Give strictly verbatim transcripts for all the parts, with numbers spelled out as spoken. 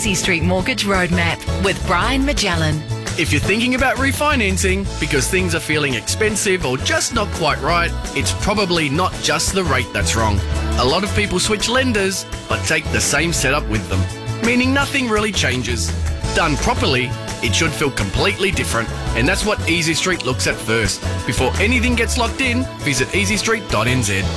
Easy Street Mortgage Roadmap with Brian Magellan. If you're thinking about refinancing because things are feeling expensive or just not quite right, it's probably not just the rate that's wrong. A lot of people switch lenders but take the same setup with them, meaning nothing really changes. Done properly, it should feel completely different, and that's what Easy Street looks at first. Before anything gets locked in, visit easy street dot n z.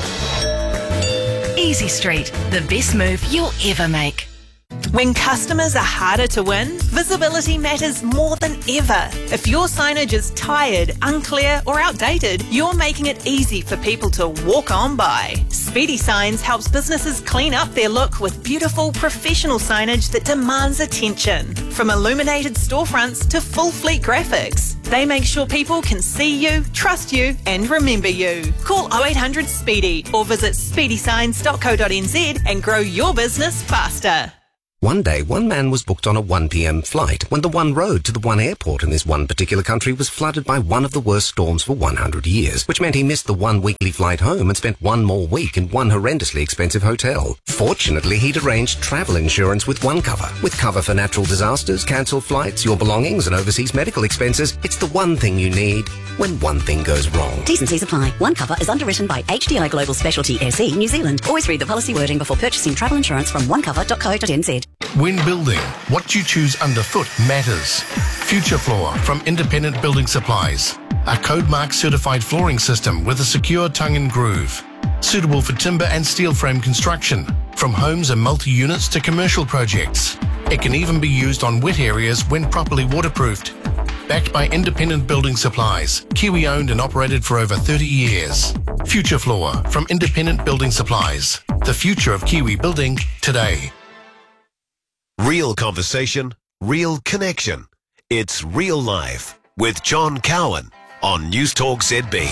Easy Street, the best move you'll ever make. When customers are harder to win, visibility matters more than ever. If your signage is tired, unclear or outdated, you're making it easy for people to walk on by. Speedy Signs helps businesses clean up their look with beautiful, professional signage that demands attention. From illuminated storefronts to full fleet graphics, they make sure people can see you, trust you and remember you. Call oh eight hundred SPEEDY or visit speedy signs dot co dot n z and grow your business faster. One day, one man was booked on a one p.m. flight when the one road to the one airport in this one particular country was flooded by one of the worst storms for one hundred years, which meant he missed the one weekly flight home and spent one more week in one horrendously expensive hotel. Fortunately, he'd arranged travel insurance with OneCover. With cover for natural disasters, cancelled flights, your belongings and overseas medical expenses, it's the one thing you need when one thing goes wrong. T's and C's apply. OneCover is underwritten by H D I Global Specialty S E New Zealand. Always read the policy wording before purchasing travel insurance from one cover dot co dot n z. When building, what you choose underfoot matters. Future Floor from Independent Building Supplies. A Code Mark certified flooring system with a secure tongue and groove. Suitable for timber and steel frame construction, from homes and multi-units to commercial projects. It can even be used on wet areas when properly waterproofed. Backed by Independent Building Supplies, Kiwi owned and operated for over thirty years. Future Floor from Independent Building Supplies. The future of Kiwi building today. Real conversation, real connection. It's Real Life with John Cowan on News Talk Z B.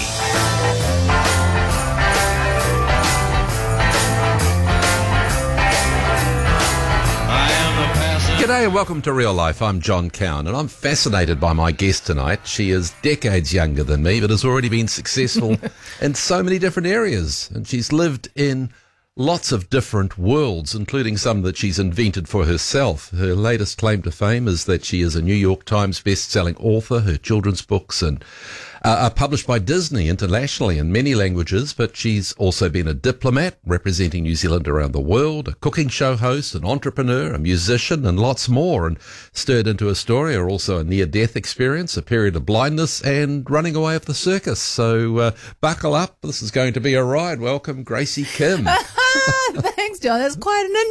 G'day and welcome to Real Life. I'm John Cowan and I'm fascinated by my guest tonight. She is decades younger than me but has already been successful in so many different areas, and she's lived in lots of different worlds, including some that she's invented for herself. Her latest claim to fame is that she is a New York Times best-selling author. Her children's books and uh, are published by Disney internationally in many languages, but she's also been a diplomat representing New Zealand around the world, a cooking show host, an entrepreneur, a musician, and lots more. And stirred into a story are also a near-death experience, a period of blindness, and running away of the circus. So uh, buckle up. This is going to be a ride. Welcome, Gracie Kim. Thanks, John. That's quite an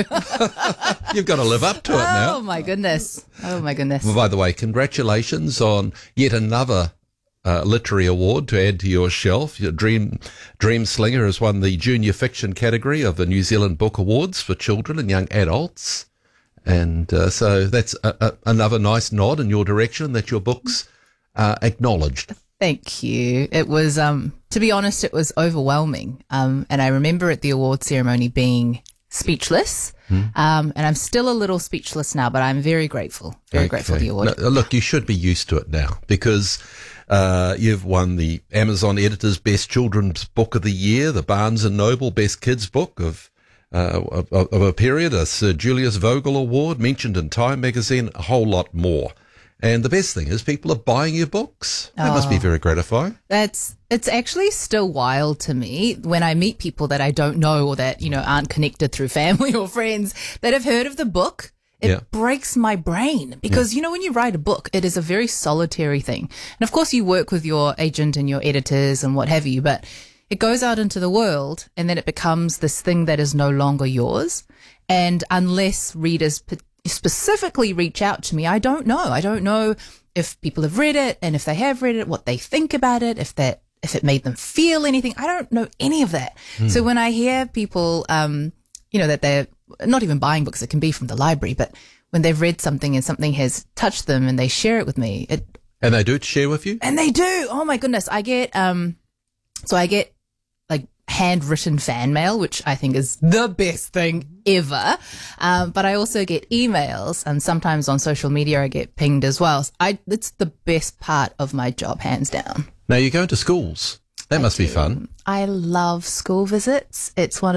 intro. You've got to live up to it now. Oh, my goodness. Oh, my goodness. Well, by the way, congratulations on yet another uh, literary award to add to your shelf. Your Dream Dream Slinger has won the junior fiction category of the New Zealand Book Awards for children and young adults. And uh, so that's a, a, another nice nod in your direction that your book's uh, acknowledged. Thank you. It was, um, to be honest, it was overwhelming. Um, and I remember at the award ceremony being speechless. Hmm. Um, and I'm still a little speechless now, but I'm very grateful, very okay. grateful for the award. No, look, you should be used to it now because uh, you've won the Amazon Editor's Best Children's Book of the Year, the Barnes and Noble Best Kids Book of, uh, of, of a period, a Sir Julius Vogel Award, mentioned in Time magazine, a whole lot more. And the best thing is people are buying your books. That oh, must be very gratifying. That's, it's actually still wild to me when I meet people that I don't know or that, you know, aren't connected through family or friends that have heard of the book. It yeah. breaks my brain because, yeah. you know, when you write a book, it is a very solitary thing. And of course you work with your agent and your editors and what have you, but it goes out into the world and then it becomes this thing that is no longer yours. And unless readers specifically reach out to me, I don't know. I don't know if people have read it, and if they have read it, what they think about it, if that if it made them feel anything. I don't know any of that. Mm. So when I hear people, um, you know, that they're not even buying books, it can be from the library, but when they've read something and something has touched them and they share it with me, it and they do share with you, and they do. Oh my goodness, I get um, so I get like handwritten fan mail, which I think is the best thing ever. Um, but I also get emails, and sometimes on social media I get pinged as well. So I, it's the best part of my job, hands down. Now, you're going to schools. That I must do. be fun. I love school visits. It's one of the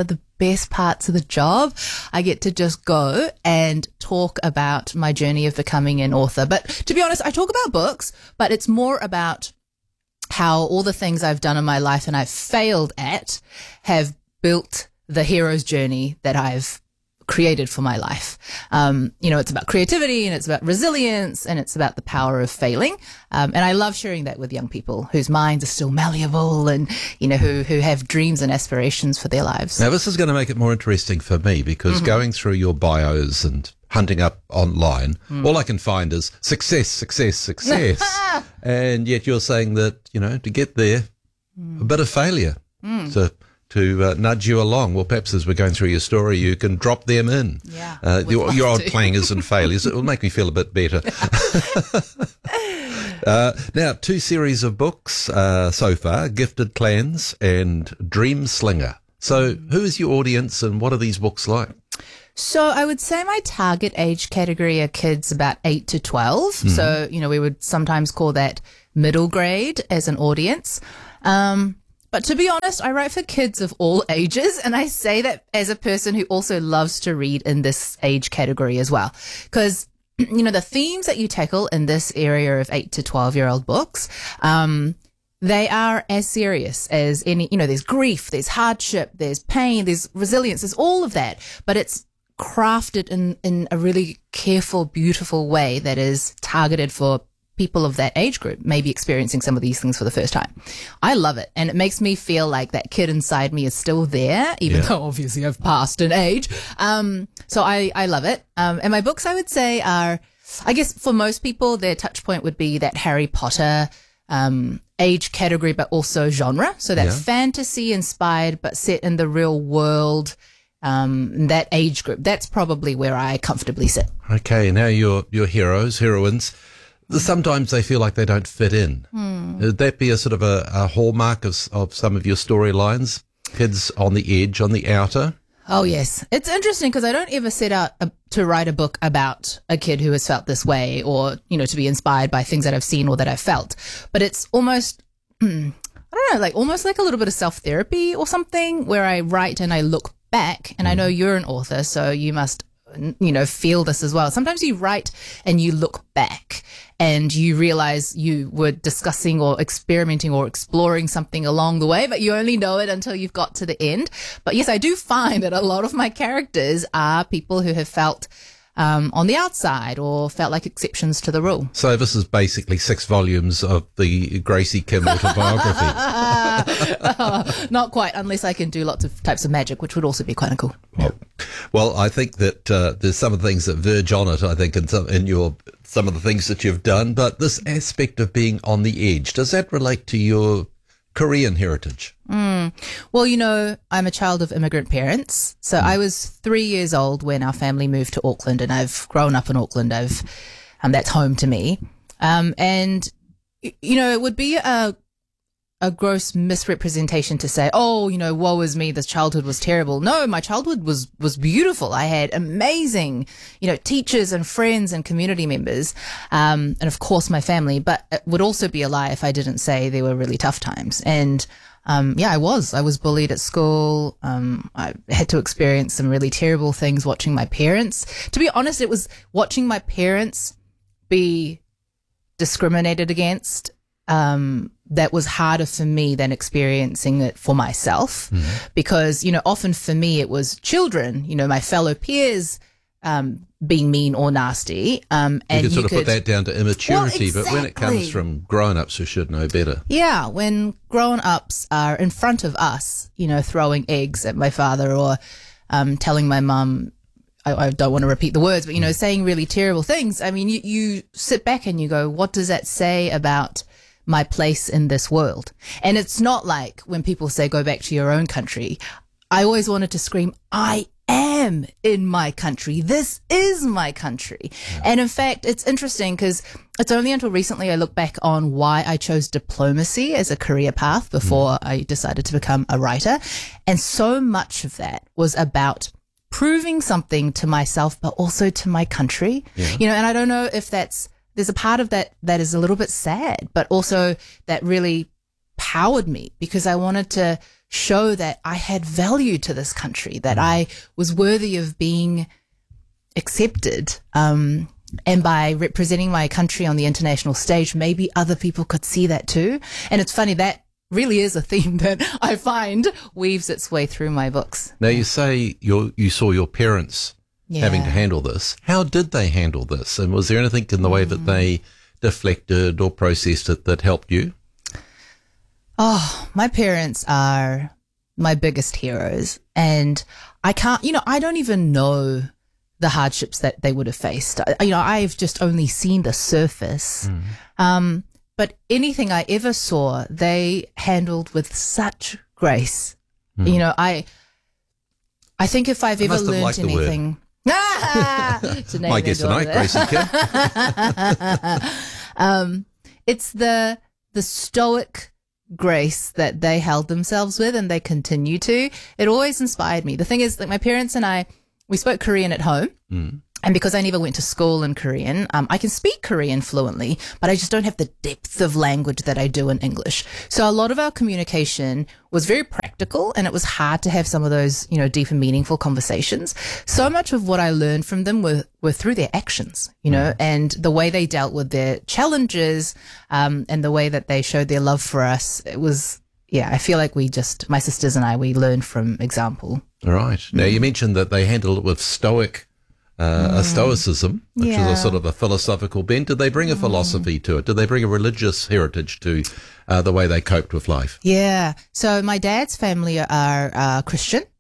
best parts of the job. I get to just go and talk about my journey of becoming an author. But to be honest, I talk about books, but it's more about how all the things I've done in my life and I've failed at have built the hero's journey that I've created for my life. Um, you know, it's about creativity and it's about resilience and it's about the power of failing. Um, and I love sharing that with young people whose minds are still malleable and, you know, who, who have dreams and aspirations for their lives. Now, this is going to make it more interesting for me because mm-hmm. going through your bios and hunting up online, mm. all I can find is success, success, success. And yet you're saying that, you know, to get there, mm. a bit of failure mm. to to uh, nudge you along. Well, perhaps as we're going through your story, you can drop them in. Yeah, uh, your, your odd to. clangers and failures. It will make me feel a bit better. uh, now, two series of books uh, so far, Gifted Clans and Dream Slinger. So who is your audience and what are these books like? So I would say my target age category are kids about eight to twelve. Mm-hmm. So, you know, we would sometimes call that middle grade as an audience. Um, but to be honest, I write for kids of all ages. And I say that as a person who also loves to read in this age category as well. Because, you know, the themes that you tackle in this area of eight to twelve year old books, um, they are as serious as any, you know, there's grief, there's hardship, there's pain, there's resilience, there's all of that. But it's crafted in, in a really careful, beautiful way that is targeted for people of that age group, maybe experiencing some of these things for the first time. I love it. And it makes me feel like that kid inside me is still there, even yeah. though obviously I've passed in age. Um, so I, I love it. Um, and my books, I would say, are, I guess for most people, their touch point would be that Harry Potter um, age category, but also genre. So that yeah. fantasy inspired, but set in the real world. Um, that age group, that's probably where I comfortably sit. Okay, now your your heroes, heroines, sometimes they feel like they don't fit in. Hmm. Would that be a sort of a, a hallmark of, of some of your storylines? Kids on the edge, on the outer? Oh, yes. It's interesting because I don't ever set out a, to write a book about a kid who has felt this way or, you know, to be inspired by things that I've seen or that I've felt. But it's almost... I don't know, like almost like a little bit of self-therapy or something where I write and I look back, and I know you're an author, so you must, you know, feel this as well. Sometimes you write and you look back and you realize you were discussing or experimenting or exploring something along the way, but you only know it until you've got to the end. But yes, I do find that a lot of my characters are people who have felt Um, on the outside or felt like exceptions to the rule. So this is basically six volumes of the Gracie Kim autobiography. oh, not quite, unless I can do lots of types of magic, which would also be kind of cool. Well, well I think that uh, there's some of the things that verge on it, I think, in some, in your some of the things that you've done. But this aspect of being on the edge, does that relate to your Korean heritage? Mm. Well, you know, I'm a child of immigrant parents. So mm. I was three years old when our family moved to Auckland, and I've grown up in Auckland. I've, um, that's home to me. Um, and, you know, it would be a, a gross misrepresentation to say, oh, you know, woe is me, this childhood was terrible. No, my childhood was, was beautiful. I had amazing, you know, teachers and friends and community members. Um, and of course my family, but it would also be a lie if I didn't say there were really tough times. And, um, yeah, I was, I was bullied at school. Um, I had to experience some really terrible things watching my parents. To be honest, it was watching my parents be discriminated against, um, that was harder for me than experiencing it for myself. Mm-hmm. Because, you know, often for me it was children, you know, my fellow peers, um, being mean or nasty. Um, and you could sort you of could, put that down to immaturity, well, exactly. But when it comes from grown-ups who should know better. Yeah, when grown-ups are in front of us, you know, throwing eggs at my father or, um, telling my mum, I, I don't want to repeat the words, but, you know, saying really terrible things. I mean, you, you sit back and you go, what does that say about my place in this world? And it's not like when people say go back to your own country. I always wanted to scream, I am in my country. This is my country. Yeah. And in fact, it's interesting because it's only until recently I look back on why I chose diplomacy as a career path before mm. I decided to become a writer. And so much of that was about proving something to myself, but also to my country. Yeah. You know, and I don't know if that's, there's a part of that that is a little bit sad, but also that really powered me because I wanted to show that I had value to this country, that I was worthy of being accepted. Um, and by representing my country on the international stage, maybe other people could see that too. And it's funny, that really is a theme that I find weaves its way through my books. Now, you say you you saw your parents Yeah. having to handle this. How did they handle this? And was there anything in the way that they deflected or processed it that helped you? Oh, my parents are my biggest heroes. And I can't, you know, I don't even know the hardships that they would have faced. I, you know, I've just only seen the surface. Mm. Um, but anything I ever saw, they handled with such grace. Mm. You know, I, I think if I've I ever must have learned liked the anything. word. My guest tonight, Gracie Kim. um, it's the the stoic grace that they held themselves with, and they continue to. It always inspired me. The thing is, like, my parents and I, we spoke Korean at home. Mm. And because I never went to school in Korean, um, I can speak Korean fluently, but I just don't have the depth of language that I do in English. So a lot of our communication was very practical, and it was hard to have some of those, you know, deep and meaningful conversations. So much of what I learned from them were, were through their actions, you know, mm. and the way they dealt with their challenges, um, and the way that they showed their love for us. It was, yeah, I feel like we just, my sisters and I, we learned from example. All right. Mm. Now, you mentioned that they handled it with stoic Uh, mm. a stoicism, which yeah. is a sort of a philosophical bent. Did they bring a philosophy to it? Did they bring a religious heritage to uh, the way they coped with life? Yeah. So my dad's family are uh, Christian.